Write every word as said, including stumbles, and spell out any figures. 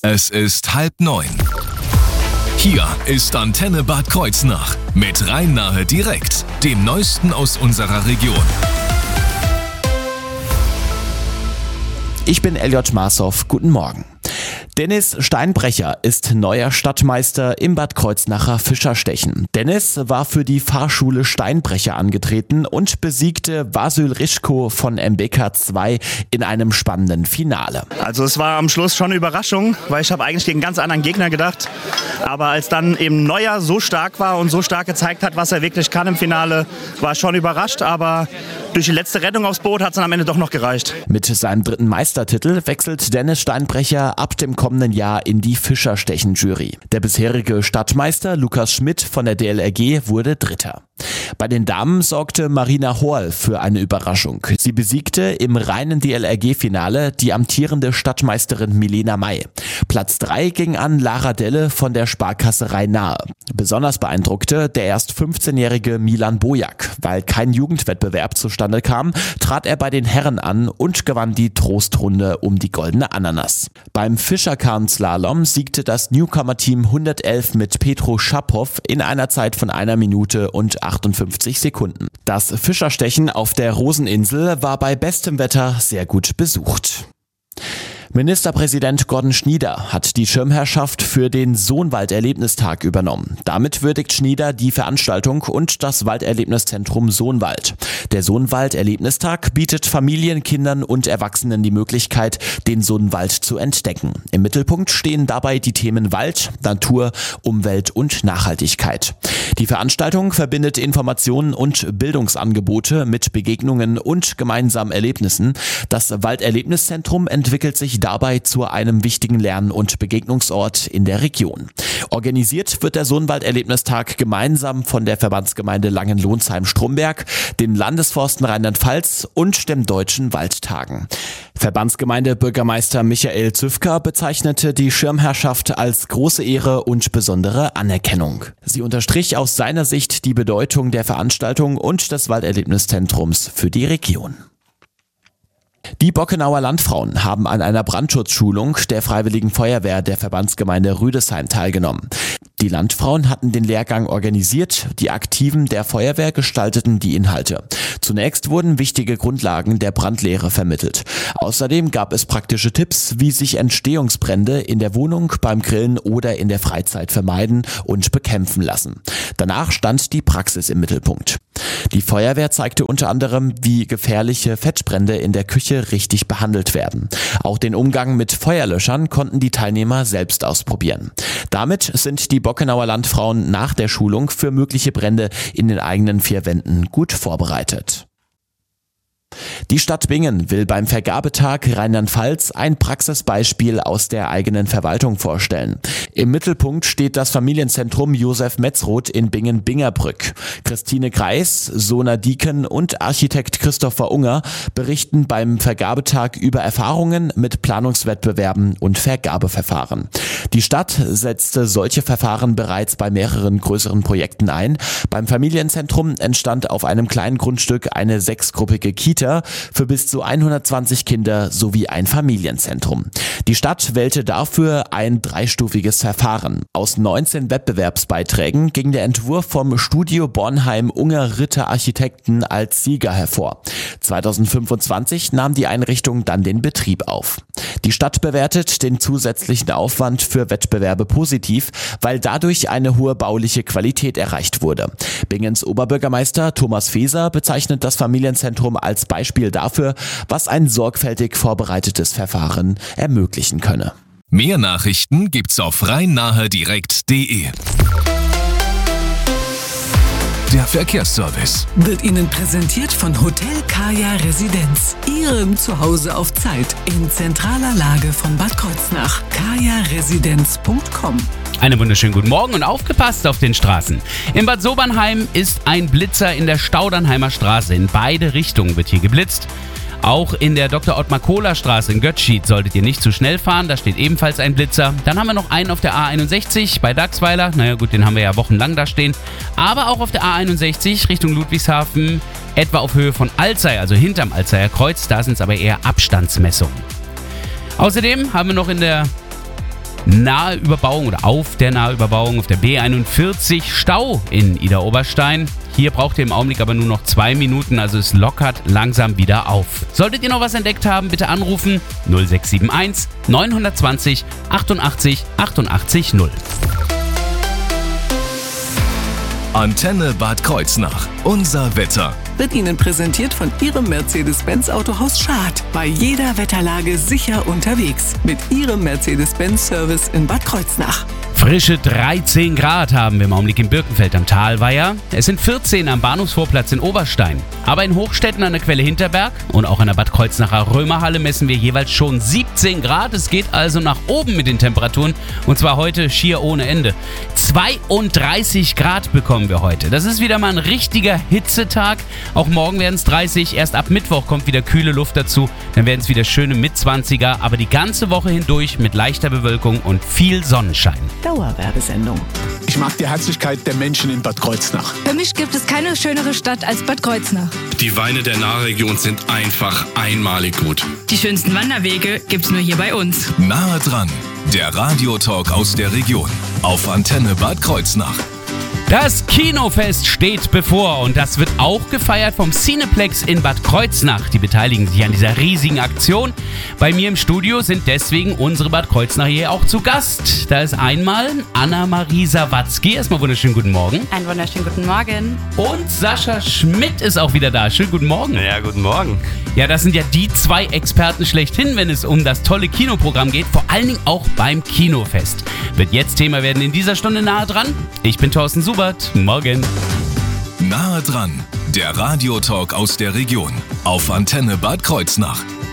Es ist halb neun. Hier ist Antenne Bad Kreuznach mit Rhein-Nahe direkt, dem Neuesten aus unserer Region. Ich bin Elliot Marshoff, guten Morgen. Dennis Steinbrecher ist neuer Stadtmeister im Bad Kreuznacher Fischerstechen. Dennis war für die Fahrschule Steinbrecher angetreten und besiegte Vasyl Rischko von M B K zwei in einem spannenden Finale. Also es war am Schluss schon eine Überraschung, weil ich habe eigentlich gegen einen ganz anderen Gegner gedacht. Aber als dann eben Neuer so stark war und so stark gezeigt hat, was er wirklich kann im Finale, war ich schon überrascht. Aber durch die letzte Rettung aufs Boot hat es dann am Ende doch noch gereicht. Mit seinem dritten Meistertitel wechselt Dennis Steinbrecher ab dem kommenden Jahr in die Fischerstechen-Jury. Der bisherige Stadtmeister Lukas Schmidt von der D L R G wurde Dritter. Bei den Damen sorgte Marina Horl für eine Überraschung. Sie besiegte im reinen D L R G-Finale die amtierende Stadtmeisterin Milena May. Platz drei ging an Lara Delle von der Sparkasse Rhein-Nahe. Besonders beeindruckte der erst fünfzehnjährige Milan Bojak. Weil kein Jugendwettbewerb zustande kam, trat er bei den Herren an und gewann die Trostrunde um die goldene Ananas. Beim Fischerkahn-Slalom siegte das Newcomer-Team hundertelf mit Petro Schapow in einer Zeit von einer Minute und achtundfünfzig Sekunden. Das Fischerstechen auf der Roseninsel war bei bestem Wetter sehr gut besucht. Ministerpräsident Gordon Schnieder hat die Schirmherrschaft für den Sohnwald-Erlebnistag übernommen. Damit würdigt Schnieder die Veranstaltung und das Walderlebniszentrum Sohnwald. Der Sohnwald-Erlebnistag bietet Familien, Kindern und Erwachsenen die Möglichkeit, den Sohnwald zu entdecken. Im Mittelpunkt stehen dabei die Themen Wald, Natur, Umwelt und Nachhaltigkeit. Die Veranstaltung verbindet Informationen und Bildungsangebote mit Begegnungen und gemeinsamen Erlebnissen. Das Walderlebniszentrum entwickelt sich dabei zu einem wichtigen Lern- und Begegnungsort in der Region. Organisiert wird der Sohnwald-Erlebnistag gemeinsam von der Verbandsgemeinde Langenlohnsheim-Stromberg, den Landesforsten Rheinland-Pfalz und dem Deutschen Waldtagen. Verbandsgemeindebürgermeister Michael Züfker bezeichnete die Schirmherrschaft als große Ehre und besondere Anerkennung. Sie unterstrich aus seiner Sicht die Bedeutung der Veranstaltung und des Walderlebniszentrums für die Region. Die Bockenauer Landfrauen haben an einer Brandschutzschulung der Freiwilligen Feuerwehr der Verbandsgemeinde Rüdesheim teilgenommen. Die Landfrauen hatten den Lehrgang organisiert, die Aktiven der Feuerwehr gestalteten die Inhalte. Zunächst wurden wichtige Grundlagen der Brandlehre vermittelt. Außerdem gab es praktische Tipps, wie sich Entstehungsbrände in der Wohnung, beim Grillen oder in der Freizeit vermeiden und bekämpfen lassen. Danach stand die Praxis im Mittelpunkt. Die Feuerwehr zeigte unter anderem, wie gefährliche Fettbrände in der Küche richtig behandelt werden. Auch den Umgang mit Feuerlöschern konnten die Teilnehmer selbst ausprobieren. Damit sind die Bockenauer Landfrauen nach der Schulung für mögliche Brände in den eigenen vier Wänden gut vorbereitet. Die Stadt Bingen will beim Vergabetag Rheinland-Pfalz ein Praxisbeispiel aus der eigenen Verwaltung vorstellen. Im Mittelpunkt steht das Familienzentrum Josef Metzroth in Bingen-Bingerbrück. Christine Greis, Sona Dieken und Architekt Christopher Unger berichten beim Vergabetag über Erfahrungen mit Planungswettbewerben und Vergabeverfahren. Die Stadt setzte solche Verfahren bereits bei mehreren größeren Projekten ein. Beim Familienzentrum entstand auf einem kleinen Grundstück eine sechsgruppige Kita für bis zu hundertzwanzig Kinder sowie ein Familienzentrum. Die Stadt wählte dafür ein dreistufiges Verfahren. Aus neunzehn Wettbewerbsbeiträgen ging der Entwurf vom Studio Bornheim Unger Ritter Architekten als Sieger hervor. zweitausendfünfundzwanzig nahm die Einrichtung dann den Betrieb auf. Die Stadt bewertet den zusätzlichen Aufwand für Wettbewerbe positiv, weil dadurch eine hohe bauliche Qualität erreicht wurde. Bingens Oberbürgermeister Thomas Feser bezeichnet das Familienzentrum als Beispiel dafür, was ein sorgfältig vorbereitetes Verfahren ermöglichen könne. Mehr Nachrichten gibt's auf rhein-nahe direkt punkt de. Der Verkehrsservice wird Ihnen präsentiert von Hotel Kaya Residenz, Ihrem Zuhause auf Zeit, in zentraler Lage von Bad Kreuznach. kaya residenz punkt com. Einen wunderschönen guten Morgen und aufgepasst auf den Straßen. In Bad Sobernheim ist ein Blitzer in der Staudernheimer Straße. In beide Richtungen wird hier geblitzt. Auch in der Doktor Ottmar Kohler Straße in Götzschied solltet ihr nicht zu schnell fahren, da steht ebenfalls ein Blitzer. Dann haben wir noch einen auf der A einundsechzig bei Dachsweiler, naja gut, den haben wir ja wochenlang da stehen. Aber auch auf der A einundsechzig Richtung Ludwigshafen, etwa auf Höhe von Alzey, also hinterm Alzeyer Kreuz, da sind es aber eher Abstandsmessungen. Außerdem haben wir noch in der Nahüberbauung oder auf der Nahüberbauung auf der B einundvierzig Stau in Idar-Oberstein. Hier braucht ihr im Augenblick aber nur noch zwei Minuten, also es lockert langsam wieder auf. Solltet ihr noch was entdeckt haben, bitte anrufen null sechs sieben eins neun zwei null achtundachtzig achtundachtzig null. Antenne Bad Kreuznach. Unser Wetter. Wird Ihnen präsentiert von Ihrem Mercedes-Benz Autohaus Schad. Bei jeder Wetterlage sicher unterwegs. Mit Ihrem Mercedes-Benz-Service in Bad Kreuznach. Frische dreizehn Grad haben wir im Augenblick in Birkenfeld am Talweiher. Es sind vierzehn am Bahnhofsvorplatz in Oberstein. Aber in Hochstetten an der Quelle Hinterberg und auch an der Bad Kreuznacher Römerhalle messen wir jeweils schon siebzehn Grad. Es geht also nach oben mit den Temperaturen und zwar heute schier ohne Ende. zweiunddreißig Grad bekommen wir heute. Das ist wieder mal ein richtiger Hitzetag. Auch morgen werden es dreißig. Erst ab Mittwoch kommt wieder kühle Luft dazu. Dann werden es wieder schöne Mitzwanziger. Aber die ganze Woche hindurch mit leichter Bewölkung und viel Sonnenschein. Dauerwerbesendung. Ich mag die Herzlichkeit der Menschen in Bad Kreuznach. Für mich gibt es keine schönere Stadt als Bad Kreuznach. Die Weine der Nahregion sind einfach einmalig gut. Die schönsten Wanderwege gibt's nur hier bei uns. Nahe dran, der Radiotalk aus der Region auf Antenne Bad Kreuznach. Das Kinofest steht bevor und das wird auch gefeiert vom Cineplex in Bad Kreuznach. Die beteiligen sich an dieser riesigen Aktion. Bei mir im Studio sind deswegen unsere Bad Kreuznacher hier auch zu Gast. Da ist einmal Anna-Marie Sawatzki. Erstmal wunderschönen guten Morgen. Einen wunderschönen guten Morgen. Und Sascha Schmidt ist auch wieder da. Schönen guten Morgen. Ja, guten Morgen. Ja, das sind ja die zwei Experten schlechthin, wenn es um das tolle Kinoprogramm geht. Vor allen Dingen auch beim Kinofest. Wird jetzt Thema werden in dieser Stunde nahe dran. Ich bin Thorsten Subert. Morgen. Nahe dran, der Radiotalk aus der Region auf Antenne Bad Kreuznach.